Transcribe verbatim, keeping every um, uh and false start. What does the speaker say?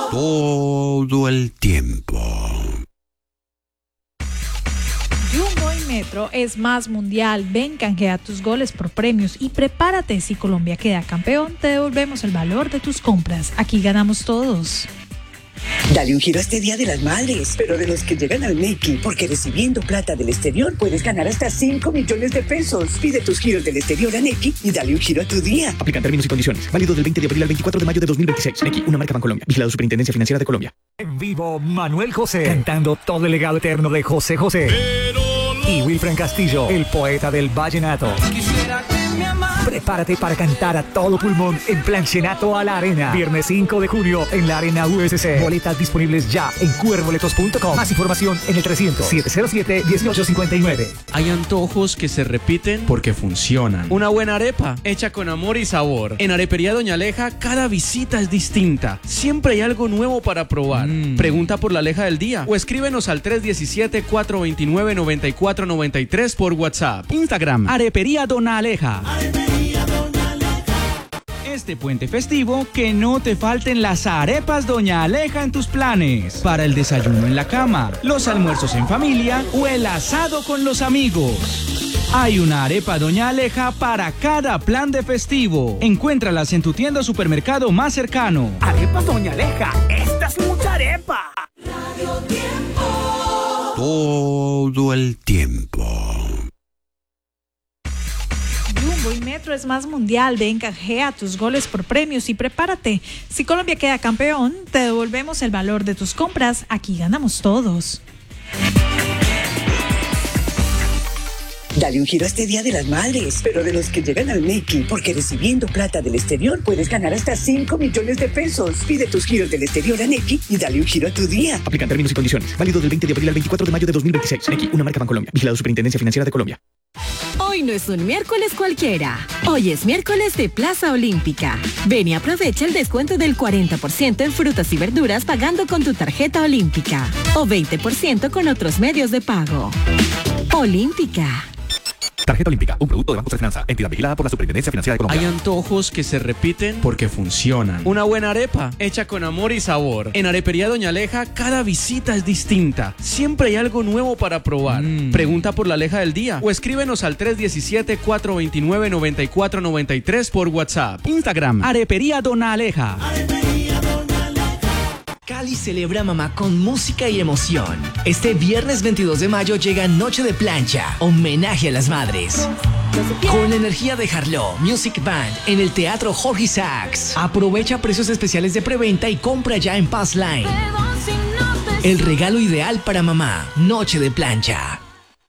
Todo el tiempo. Jumbo y Metro es más mundial. Ven, canjea tus goles por premios y prepárate. Si Colombia queda campeón, te devolvemos el valor de tus compras. Aquí ganamos todos. Dale un giro a este Día de las Madres, pero de los que llegan al Nequi, porque recibiendo plata del exterior puedes ganar hasta cinco millones de pesos. Pide tus giros del exterior a Nequi y dale un giro a tu día. Aplican términos y condiciones. Válido del veinte de abril al veinticuatro de mayo de dos mil veintiséis. Nequi, una marca Bancolombia. Vigilado Superintendencia Financiera de Colombia. En vivo, Manuel José, cantando todo el legado eterno de José José. Y Wilfran Castillo, el poeta del vallenato. Prepárate para cantar a todo pulmón en Planchenato a la Arena. Viernes cinco de junio en la Arena U S C. Boletas disponibles ya en cuerboletos punto com. Más información en el trescientos, setecientos siete, dieciocho cincuenta y nueve. Hay antojos que se repiten porque funcionan. Una buena arepa, hecha con amor y sabor. En Arepería Doña Aleja, cada visita es distinta. Siempre hay algo nuevo para probar. Mm. Pregunta por la Aleja del día o escríbenos al tres uno siete, cuatro dos nueve, nueve cuatro nueve tres por WhatsApp. Instagram, Arepería Doña Aleja. Este puente festivo, que no te falten las arepas Doña Aleja en tus planes. Para el desayuno en la cama, los almuerzos en familia o el asado con los amigos. Hay una arepa Doña Aleja para cada plan de festivo. Encuéntralas en tu tienda o supermercado más cercano. Arepas Doña Aleja, esta es mucha arepa. Radio Tiempo. Todo el tiempo. Jumbo y Metro es más mundial. Ven, canjea tus goles por premios y prepárate. Si Colombia queda campeón, te devolvemos el valor de tus compras. Aquí ganamos todos. Dale un giro a este Día de las Madres, pero de los que llegan al Nequi, porque recibiendo plata del exterior puedes ganar hasta cinco millones de pesos. Pide tus giros del exterior a Nequi y dale un giro a tu día. Aplican términos y condiciones. Válido del veinte de abril al veinticuatro de mayo de dos mil veintiséis. Nequi, una marca Bancolombia. Vigilado Superintendencia Financiera de Colombia. Hoy no es un miércoles cualquiera. Hoy es miércoles de Plaza Olímpica. Ven y aprovecha el descuento del cuarenta por ciento en frutas y verduras pagando con tu tarjeta Olímpica o veinte por ciento con otros medios de pago. Olímpica. Tarjeta Olímpica, un producto de Banco de Finanza, entidad vigilada por la Superintendencia Financiera de Colombia. Hay antojos que se repiten porque funcionan. Una buena arepa, hecha con amor y sabor. En Arepería Doña Aleja, cada visita es distinta. Siempre hay algo nuevo para probar. Mm. Pregunta por la Aleja del día o escríbenos al tres uno siete, cuatro dos nueve, nueve cuatro nueve tres por WhatsApp. Instagram, Arepería Doña Aleja. Cali celebra mamá con música y emoción. Este viernes veintidós de mayo llega Noche de Plancha, homenaje a las madres. Con la energía de Harlow Music Band en el Teatro Jorge Isaacs. Aprovecha precios especiales de preventa y compra ya en Pass Line. El regalo ideal para mamá, Noche de Plancha.